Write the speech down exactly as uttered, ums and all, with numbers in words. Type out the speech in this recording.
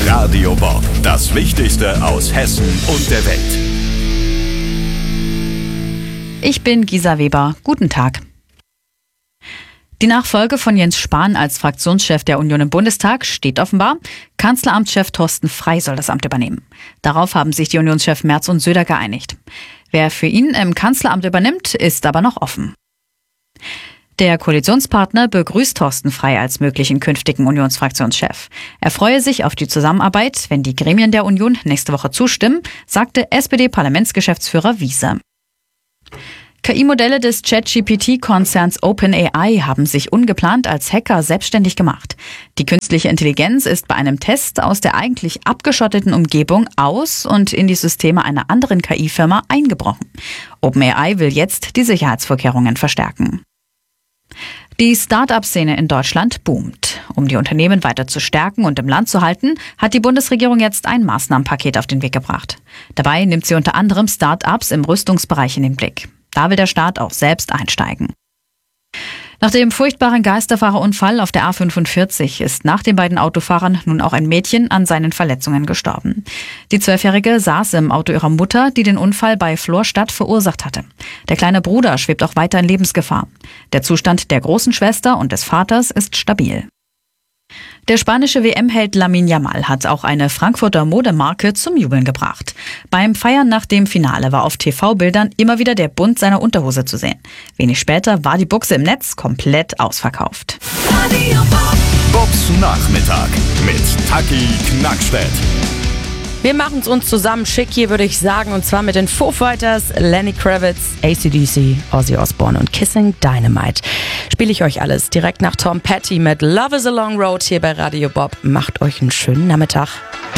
Radio Bob, das Wichtigste aus Hessen und der Welt. Ich bin Gisa Weber. Guten Tag. Die Nachfolge von Jens Spahn als Fraktionschef der Union im Bundestag steht offenbar. Kanzleramtschef Thorsten Frey soll das Amt übernehmen. Darauf haben sich die Unionschefs Merz und Söder geeinigt. Wer für ihn im Kanzleramt übernimmt, ist aber noch offen. Der Koalitionspartner begrüßt Thorsten Frey als möglichen künftigen Unionsfraktionschef. Er freue sich auf die Zusammenarbeit, wenn die Gremien der Union nächste Woche zustimmen, sagte S P D-Parlamentsgeschäftsführer Wiese. K I-Modelle des ChatGPT-Konzerns OpenAI haben sich ungeplant als Hacker selbstständig gemacht. Die künstliche Intelligenz ist bei einem Test aus der eigentlich abgeschotteten Umgebung aus und in die Systeme einer anderen K I-Firma eingebrochen. OpenAI will jetzt die Sicherheitsvorkehrungen verstärken. Die Start-up-Szene in Deutschland boomt. Um die Unternehmen weiter zu stärken und im Land zu halten, hat die Bundesregierung jetzt ein Maßnahmenpaket auf den Weg gebracht. Dabei nimmt sie unter anderem Start-ups im Rüstungsbereich in den Blick. Da will der Staat auch selbst einsteigen. Nach dem furchtbaren Geisterfahrerunfall auf der A fünfundvierzig ist nach den beiden Autofahrern nun auch ein Mädchen an seinen Verletzungen gestorben. Die Zwölfjährige saß im Auto ihrer Mutter, die den Unfall bei Florstadt verursacht hatte. Der kleine Bruder schwebt auch weiter in Lebensgefahr. Der Zustand der großen Schwester und des Vaters ist stabil. Der spanische W M-Held Lamine Yamal hat auch eine Frankfurter Modemarke zum Jubeln gebracht. Beim Feiern nach dem Finale war auf T V-Bildern immer wieder der Bund seiner Unterhose zu sehen. Wenig später war die Buchse im Netz komplett ausverkauft. Bobs Nachmittag mit Taki Knackstedt. Wir machen es uns zusammen schick hier, würde ich sagen, und zwar mit den Foo Fighters, Lenny Kravitz, A C D C, Ozzy Osbourne und Kissing Dynamite. Spiele ich euch alles direkt nach Tom Petty mit Love is a Long Road hier bei Radio Bob. Macht euch einen schönen Nachmittag.